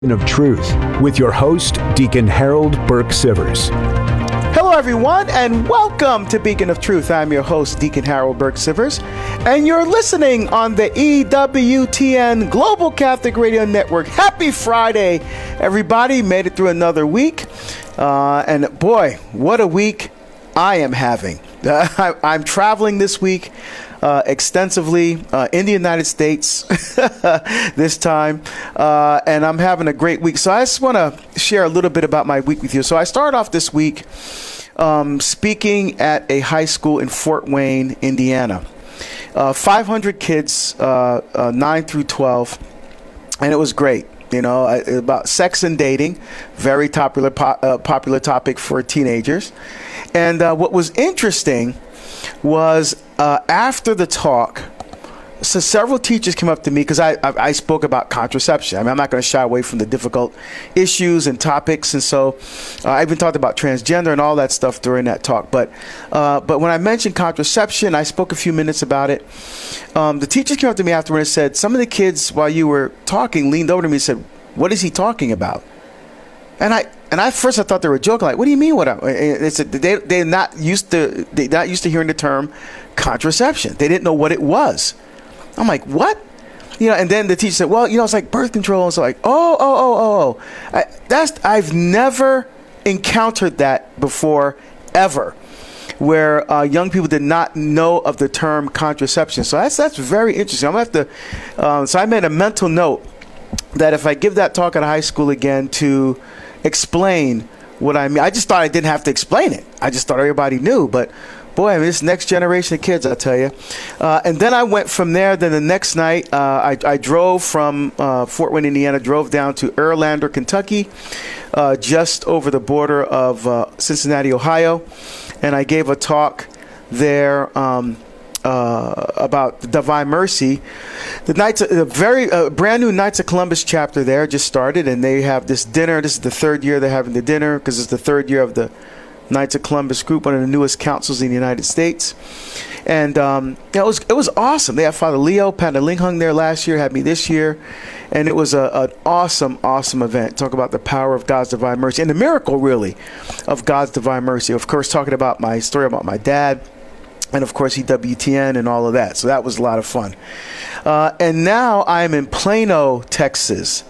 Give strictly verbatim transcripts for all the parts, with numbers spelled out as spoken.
of Truth with your host, Deacon Harold Burke Sivers. Hello, everyone, and welcome to Beacon of Truth. I'm your host, Deacon Harold Burke Sivers, and you're listening on the E W T N Global Catholic Radio Network. Happy Friday, everybody. Made it through another week, uh, and boy, what a week I am having. Uh, I, I'm traveling this week. Uh, extensively uh, in the United States this time, uh, and I'm having a great week. So I just want to share a little bit about my week with you. So I started off this week um, speaking at a high school in Fort Wayne, Indiana. Uh, five hundred kids, uh, uh, nine through twelve, and it was great. You know, about sex and dating, very popular po- uh, popular topic for teenagers. And uh, what was interesting was uh, after the talk, so several teachers came up to me because I, I I spoke about contraception. I mean, I'm not going to shy away from the difficult issues and topics, and so uh, I even talked about transgender and all that stuff during that talk. But uh, but when I mentioned contraception, I spoke a few minutes about it. Um, the teachers came up to me afterward and said, some of the kids, while you were talking, leaned over to me and said, "What is he talking about?" And I and I first I thought they were joking. Like, what do you mean? What? It's a, they they're not used to they not used to hearing the term contraception. They didn't know what it was. I'm like, what? You know. And then the teacher said, well, you know, it's like birth control. And so like, oh, oh, oh, oh, oh. I, that's I've never encountered that before, ever, where uh, young people did not know of the term contraception. So that's that's very interesting. I'm gonna have to. Um, so I made a mental note that if I give that talk at a high school again to explain what I mean, I just thought I didn't have to explain it. I just thought everybody knew. But boy, I mean, this next generation of kids, I'll tell you. Uh, and then I went from there. Then the next night, uh, I, I drove from uh, Fort Wayne, Indiana, drove down to Erlander, Kentucky, uh, just over the border of uh, Cincinnati, Ohio. And I gave a talk there um, uh, about the Divine Mercy. The Knights, a very uh, brand new Knights of Columbus chapter there just started, and they have this dinner. This is the third year they're having the dinner because it's the third year of the Knights of Columbus group, one of the newest councils in the United States. And um, it was it was awesome. They had Father Leo Panalinghung there last year, had me this year, and it was a, an awesome, awesome event. Talk about the power of God's divine mercy and the miracle, really, of God's divine mercy. Of course, talking about my story about my dad, and of course E W T N and all of that. So that was a lot of fun. Uh, and now I'm in Plano, Texas.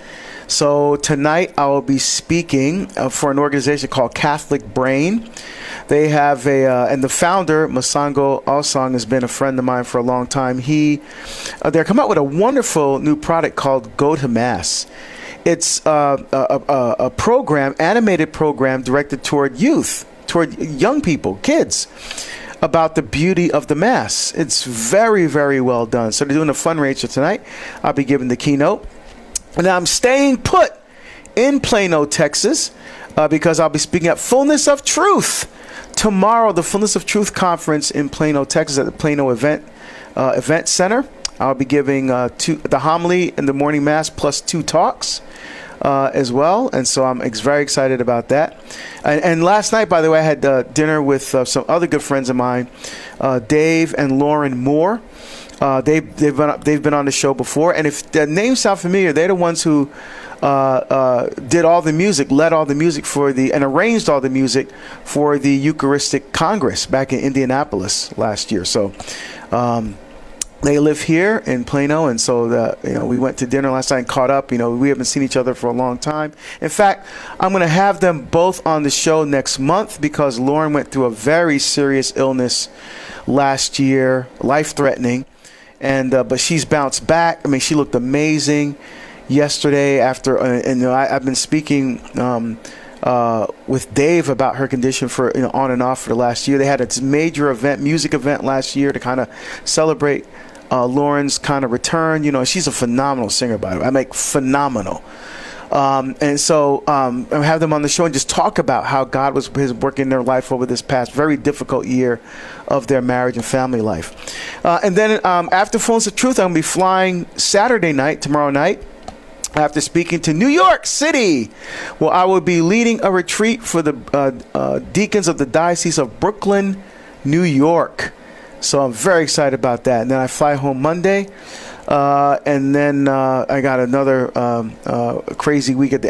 So tonight I will be speaking uh, for an organization called Catholic Brain. They have a, uh, and the founder, Masango Alsong, has been a friend of mine for a long time. He, uh, they're coming out with a wonderful new product called Go to Mass. It's uh, a, a, a program, animated program directed toward youth, toward young people, kids, about the beauty of the Mass. It's very, very well done. So they're doing a fundraiser tonight. I'll be giving the keynote. And I'm staying put in Plano, Texas, uh, because I'll be speaking at Fullness of Truth tomorrow, the Fullness of Truth conference in Plano, Texas, at the Plano Event uh, Event Center. I'll be giving uh, two, the homily in the morning mass plus two talks uh, as well, and so I'm ex- very excited about that. And, and last night, by the way, I had uh, dinner with uh, some other good friends of mine, uh, Dave and Lauren Moore. Uh, they, they've been they've been on the show before, and if the names sound familiar, they're the ones who uh, uh, did all the music, led all the music for the, and arranged all the music for the Eucharistic Congress back in Indianapolis last year. So um, they live here in Plano, and so the, you know we went to dinner last night and caught up. You know we haven't seen each other for a long time. In fact, I'm going to have them both on the show next month because Lauren went through a very serious illness last year, life-threatening. And uh, but she's bounced back. I mean, she looked amazing yesterday after. Uh, and you know, I, I've been speaking um, uh, with Dave about her condition for you know on and off for the last year. They had a major event, music event last year to kind of celebrate uh, Lauren's kind of return. You know, she's a phenomenal singer, by the way. I make phenomenal. Um, and so um, I have them on the show and just talk about how God was his working in their life over this past very difficult year of their marriage and family life. Uh, and then um, after Fullness of Truth, I'm going to be flying Saturday night, tomorrow night, after speaking to New York City. Well, I will be leading a retreat for the uh, uh, deacons of the Diocese of Brooklyn, New York. So I'm very excited about that. And then I fly home Monday. Uh, and then uh, I got another um, uh, crazy week at the